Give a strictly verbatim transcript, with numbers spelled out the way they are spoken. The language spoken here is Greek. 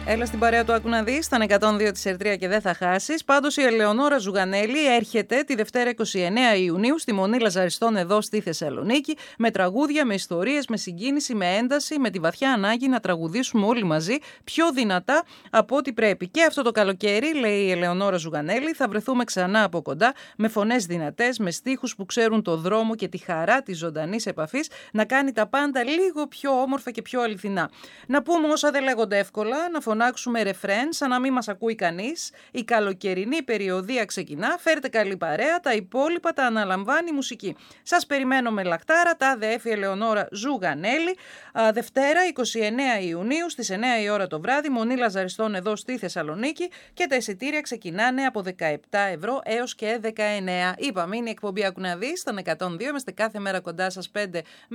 Έλα στην παρέα του Άκου να δεις, στα εκατόν δύο της Ερτρία και δεν θα χάσεις. Πάντως η Ελεονόρα Ζουγανέλη έρχεται τη Δευτέρα εικοστή ενάτη Ιουνίου στη Μονή Λαζαριστών εδώ στη Θεσσαλονίκη με τραγούδια, με ιστορίες, με συγκίνηση, με ένταση, με τη βαθιά ανάγκη να τραγουδήσουμε όλοι μαζί πιο δυνατά από ό,τι πρέπει. Και αυτό το καλοκαίρι, λέει η Ελεονόρα Ζουγανέλη, θα βρεθούμε ξανά από κοντά με φωνές δυνατές, με στίχους που ξέρουν το δρόμο και τη χαρά της ζωντανής επαφής να κάνει τα πάντα λίγο πιο όμορφα και πιο αληθινά. Να πούμε όσα δεν λέγονται εύκολα, να φωνάξουμε ρεφρέν σαν να μην μας ακούει κανείς. Η καλοκαιρινή περιοδία ξεκινά, φέρτε καλή παρέα, τα υπόλοιπα τα αναλαμβάνει η μουσική. Σας περιμένω με λαχτάρα, τα ΑΔΕΦ Ελεονόρα Ζουγανέλη, Δευτέρα εικοστή ενάτη Ιουνίου στις εννιά η ώρα το βράδυ, Μονή Λαζαριστών εδώ στη Θεσσαλονίκη και τα εισιτήρια ξεκινάνε από δεκαεπτά ευρώ έως και δεκαεννέα. Είπαμε, είναι η εκπομπή Άκου να δεις, στον εκατόν δύο, είμαστε κάθε μέρα κοντά σας πέντε